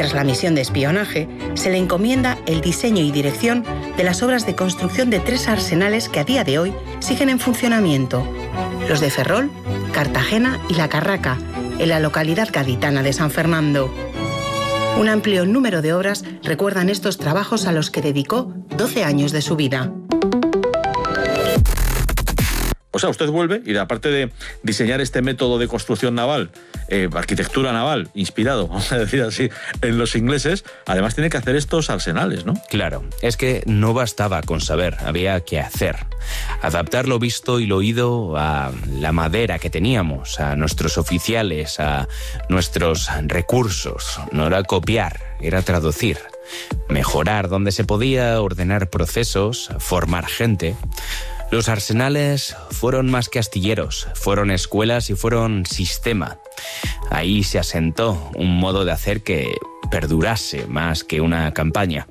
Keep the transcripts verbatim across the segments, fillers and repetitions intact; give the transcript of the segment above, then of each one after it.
Tras la misión de espionaje, se le encomienda el diseño y dirección de las obras de construcción de tres arsenales que a día de hoy siguen en funcionamiento: los de Ferrol, Cartagena y La Carraca, en la localidad gaditana de San Fernando. Un amplio número de obras recuerdan estos trabajos a los que dedicó doce años de su vida. O sea, usted vuelve y aparte de diseñar este método de construcción naval, eh, arquitectura naval, inspirado, vamos a decir así, en los ingleses, además tiene que hacer estos arsenales, ¿no? Claro, es que no bastaba con saber, había que hacer. Adaptar lo visto y lo oído a la madera que teníamos, a nuestros oficiales, a nuestros recursos. No era copiar, era traducir. Mejorar donde se podía, ordenar procesos, formar gente. Los arsenales fueron más que astilleros, fueron escuelas y fueron sistema. Ahí se asentó un modo de hacer que perdurase más que una campaña.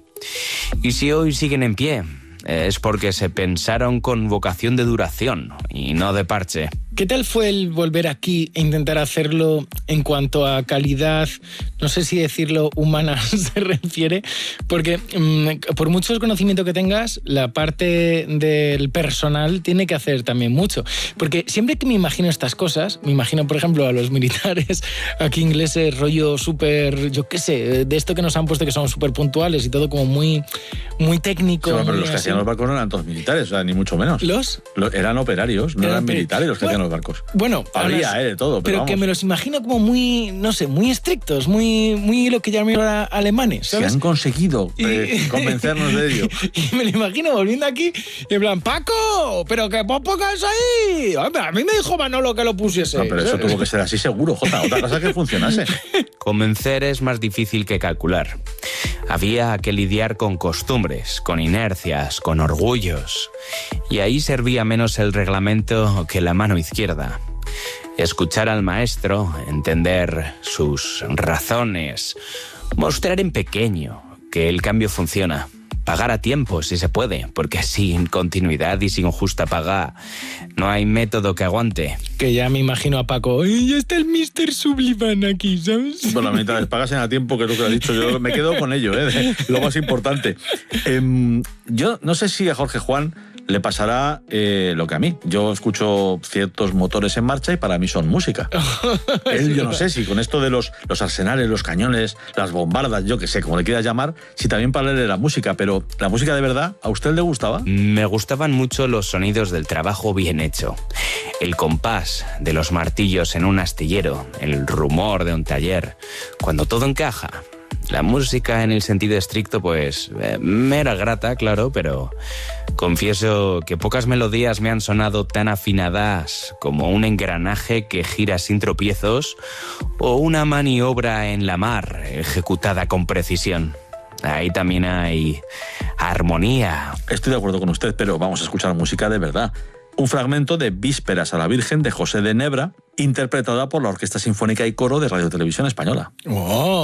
Y si hoy siguen en pie, es porque se pensaron con vocación de duración y no de parche. ¿Qué tal fue el volver aquí e intentar hacerlo en cuanto a calidad, no sé si decirlo, humana se refiere? Porque mmm, por mucho conocimiento que tengas, la parte del personal tiene que hacer también mucho. Porque siempre que me imagino estas cosas, me imagino, por ejemplo, a los militares aquí ingleses, rollo súper, yo qué sé, de esto que nos han puesto que son súper puntuales y todo como muy, muy técnico. Sí, pero muy los que así. hacían los barcos no eran todos militares, o sea, ni mucho menos. ¿Los? Lo, eran operarios, no eran, eran militares los que bueno, hacían los barcos. Bueno, habría, además, eh, de todo, pero, pero que me los imagino como muy, no sé, muy estrictos, muy, muy lo que llaman ahora alemanes, ¿sabes? Se han conseguido eh, y, convencernos de ello. Y me lo imagino volviendo aquí y en plan, ¡Paco! ¿Pero qué poca es ahí? Hombre, a mí me dijo Manolo que lo pusiese. No, pero eso tuvo que ser así seguro, Jota. Otra cosa que funcionase. Convencer es más difícil que calcular. Había que lidiar con costumbres, con inercias, con orgullos. Y ahí servía menos el reglamento que la mano izquierda. Escuchar al maestro, entender sus razones, mostrar en pequeño que el cambio funciona. Pagar a tiempo, si se puede, porque sin continuidad y sin justa paga no hay método que aguante. Que ya me imagino a Paco, ¡y ya está el mister Sullivan aquí!, ¿sabes? Bueno, mientras pagasen a tiempo, que es lo que lo he dicho, yo me quedo con ello, ¿eh? Lo más importante. Eh, yo no sé si a Jorge Juan le pasará eh, lo que a mí. Yo escucho ciertos motores en marcha y para mí son música. Él, yo no sé si con esto de los, los arsenales, los cañones, las bombardas, yo que sé, como le quieras llamar, si también para él era música, pero la música de verdad, ¿a usted le gustaba? Me gustaban mucho los sonidos del trabajo bien hecho. El compás de los martillos en un astillero, el rumor de un taller, cuando todo encaja. La música en el sentido estricto, pues, eh, me era grata, claro, pero confieso que pocas melodías me han sonado tan afinadas como un engranaje que gira sin tropiezos o una maniobra en la mar ejecutada con precisión. Ahí también hay armonía. Estoy de acuerdo con usted, pero vamos a escuchar música de verdad. Un fragmento de Vísperas a la Virgen de José de Nebra, interpretada por la Orquesta Sinfónica y Coro de Radio Televisión Española. ¡Oh!